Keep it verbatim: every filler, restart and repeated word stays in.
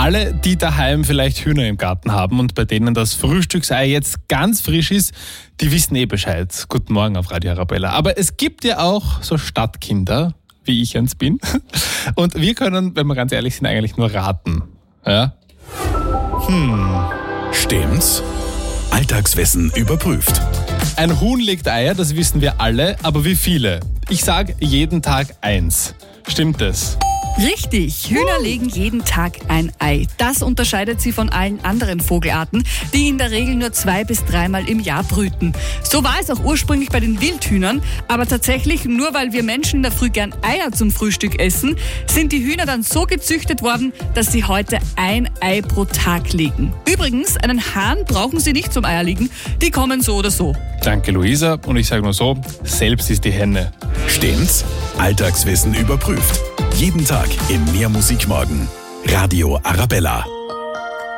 Alle, die daheim vielleicht Hühner im Garten haben und bei denen das Frühstücksei jetzt ganz frisch ist, die wissen eh Bescheid. Guten Morgen auf Radio Arabella. Aber es gibt ja auch so Stadtkinder, wie ich eins bin. Und wir können, wenn wir ganz ehrlich sind, eigentlich nur raten. Ja? Hm, stimmt's? Alltagswissen überprüft. Ein Huhn legt Eier, das wissen wir alle, aber wie viele? Ich sage jeden Tag eins. Stimmt es? Richtig, Hühner legen jeden Tag ein Ei. Das unterscheidet sie von allen anderen Vogelarten, die in der Regel nur zwei bis dreimal im Jahr brüten. So war es auch ursprünglich bei den Wildhühnern, aber tatsächlich nur weil wir Menschen in der Früh gern Eier zum Frühstück essen, sind die Hühner dann so gezüchtet worden, dass sie heute ein Ei pro Tag legen. Übrigens, einen Hahn brauchen sie nicht zum Eierlegen, die kommen so oder so. Danke, Luisa. Und ich sage nur so, selbst ist die Henne. Stimmt's? Alltagswissen überprüft. Jeden Tag im Mehr Musik Morgen. Radio Arabella.